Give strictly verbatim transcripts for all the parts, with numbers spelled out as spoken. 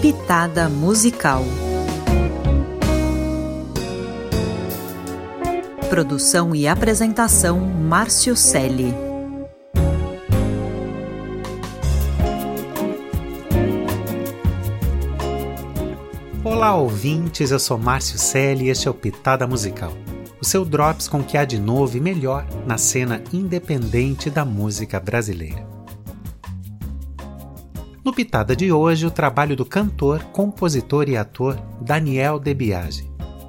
Pitada Musical. Produção e apresentação Márcio Celli. Olá ouvintes, eu sou Márcio Celli e este é o Pitada Musical, o seu drops com o que há de novo e melhor na cena independente da música brasileira. No Pitada de hoje, o trabalho do cantor, compositor e ator Daniel De Biagi.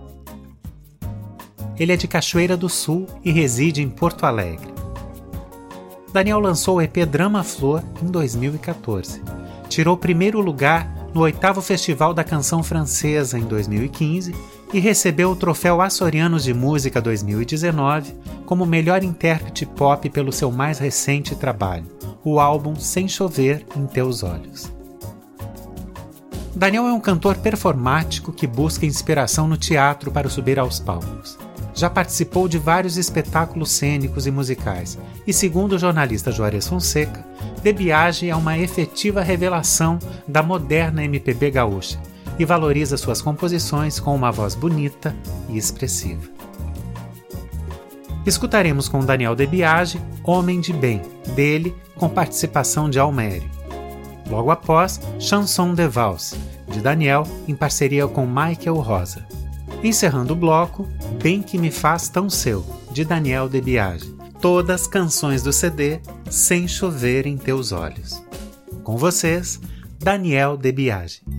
Ele é de Cachoeira do Sul e reside em Porto Alegre. Daniel lançou o E P Drama Flor em dois mil e catorze. Tirou o primeiro lugar no oitavo Festival da Canção Francesa em dois mil e quinze e recebeu o Troféu Açorianos de Música dois mil e dezenove como melhor intérprete pop pelo seu mais recente trabalho, o álbum Sem Chover em Teus Olhos. Daniel é um cantor performático que busca inspiração no teatro para subir aos palcos. Já participou de vários espetáculos cênicos e musicais, e segundo o jornalista Juarez Fonseca, De Biagi é uma efetiva revelação da moderna M P B gaúcha e valoriza suas composições com uma voz bonita e expressiva. Escutaremos com Daniel De Biagi Homem de Bem, dele com participação de Almério. Logo após, Chanson de Valse, de Daniel em parceria com Michael Rosa. Encerrando o bloco, Bem Que Me Faz Tão Seu, de Daniel De Biagi. Todas canções do C D Sem Chover em Teus Olhos. Com vocês, Daniel De Biagi.